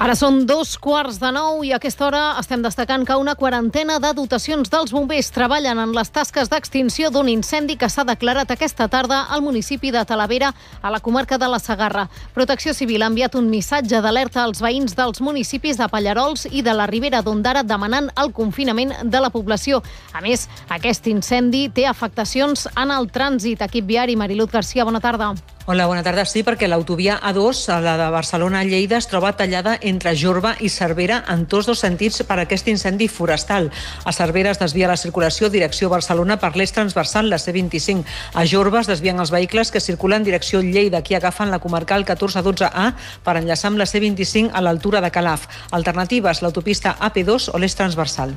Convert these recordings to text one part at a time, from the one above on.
Ara són 8:45 i a aquesta hora estem destacant que una quarantena de dotacions dels bombers treballen en les tasques d'extinció d'un incendi que s'ha declarat aquesta tarda al municipi de Talavera, a la comarca de la Segarra. Protecció Civil ha enviat un missatge d'alerta als veïns dels municipis de Pallarols i de la Ribera d'Ondara demanant el confinament de la població. A més, aquest incendi té afectacions en el trànsit. Equip viari, Mariluz Garcia, bona tarda. Hola, bona tarda. Sí, perquè l'autovia A2, la de Barcelona a Lleida, es troba tallada entre Jorba i Cervera en tots dos sentits per aquest incendi forestal. A Cervera es desvia la circulació direcció Barcelona per l'eix transversal, la C25. A Jorba es desvien els vehicles que circulen direcció Lleida. Aquí agafen la comarcal 1412A per enllaçar amb la C25 a l'altura de Calaf. Alternatives, l'autopista AP2 o l'eix transversal.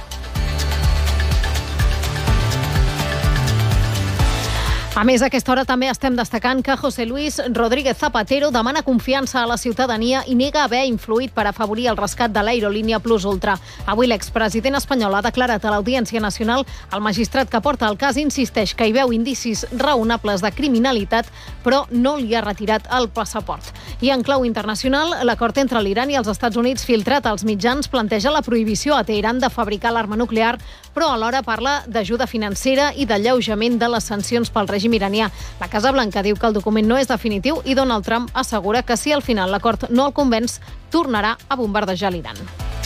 A més, a aquesta hora també estem destacant que José Luis Rodríguez Zapatero demana confiança a la ciutadania i nega haver influït per afavorir el rescat de l'aerolínia Plus Ultra. Avui l'expresident espanyol ha declarat a l'Audiència Nacional. El magistrat que porta el cas insisteix que hi veu indicis raonables de criminalitat, però no li ha retirat el passaport. I en clau internacional, l'acord entre l'Iran i els Estats Units filtrat als mitjans planteja la prohibició a Teheran de fabricar l'arma nuclear, però alhora parla d'ajuda financera i d'alleujament de les sancions pel règim iranià. La Casa Blanca diu que el document no és definitiu i Donald Trump assegura que si al final l'acord no el convenç, tornarà a bombardejar l'Iran.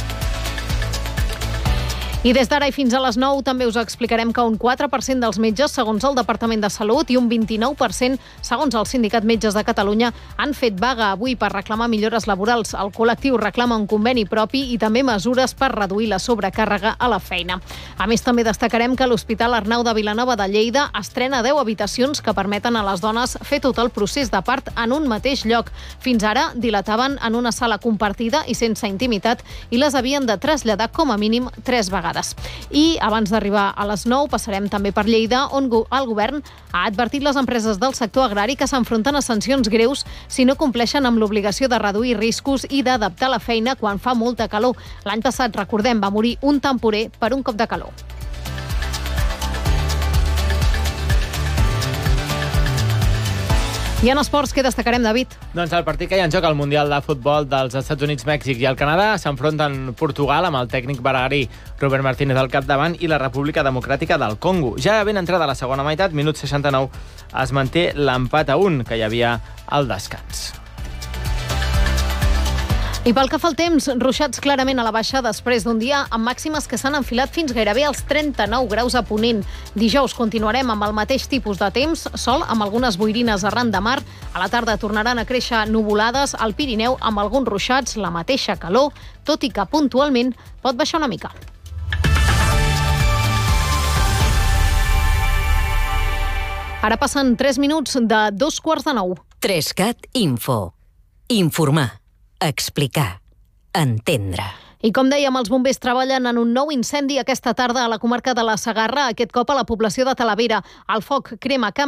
I des d'ara i fins a les 9 també us explicarem que un 4% dels metges, segons el Departament de Salut, i un 29%, segons el Sindicat Metges de Catalunya, han fet vaga avui per reclamar millores laborals. El col·lectiu reclama un conveni propi i també mesures per reduir la sobrecàrrega a la feina. A més, també destacarem que l'Hospital Arnau de Vilanova de Lleida estrena 10 habitacions que permeten a les dones fer tot el procés de part en un mateix lloc. Fins ara dilataven en una sala compartida i sense intimitat i les havien de traslladar com a mínim 3 vegades. I abans d'arribar a les 9 passarem també per Lleida, on el govern ha advertit les empreses del sector agrari que s'enfronten a sancions greus si no compleixen amb l'obligació de reduir riscos i d'adaptar la feina quan fa molta calor. L'any passat, recordem, va morir un temporer per un cop de calor. I en esports, què destacarem, David? Doncs el partit que hi ha en joc al Mundial de Futbol dels Estats Units, Mèxic i el Canadà s'enfronten Portugal amb el tècnic baragarí Robert Martínez al capdavant i la República Democràtica del Congo. Ja ben entrada a la segona meitat, minut 69, es manté l'empat a 1 que hi havia al descans. I pel que fa al temps, ruixats clarament a la baixa després d'un dia amb màximes que s'han enfilat fins gairebé als 39 graus a Ponent. Dijous continuarem amb el mateix tipus de temps, sol amb algunes boirines arran de mar. A la tarda tornaran a créixer nuvolades al Pirineu amb alguns ruixats, la mateixa calor, tot i que puntualment pot baixar una mica. Ara passen 3 minuts de 8:45. 3CAT Info. Informar. Explicar. Entendre. I com dèiem, els bombers treballen en un nou incendi aquesta tarda a la comarca de la Segarra, aquest cop a la població de Talavera. El foc crema